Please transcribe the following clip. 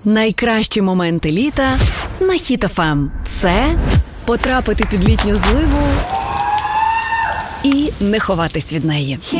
Найкращі моменти літа на Hit FM. Це потрапити під літню зливу і не ховатись від неї.